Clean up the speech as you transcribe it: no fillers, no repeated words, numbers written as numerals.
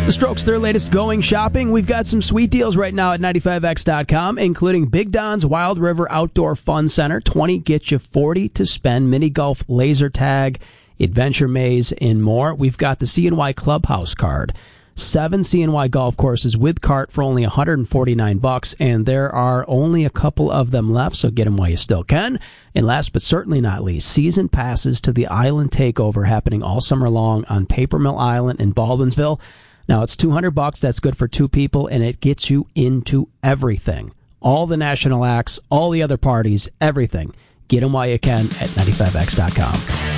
The Strokes, their latest going shopping. We've got some sweet deals right now at 95x.com, including Big Don's Wild River Outdoor Fun Center. 20 gets you 40 to spend. Mini golf, laser tag, adventure maze, and more. We've got the CNY Clubhouse card. 7 CNY golf courses with cart for only $149, and there are only a couple of them left, so get them while you still can. And last but certainly not least, season passes to the Island Takeover happening all summer long on Paper Mill Island in Baldwinsville. Now, it's $200. That's good for 2 people, and it gets you into everything. All the national acts, all the other parties, everything. Get them while you can at 95x.com.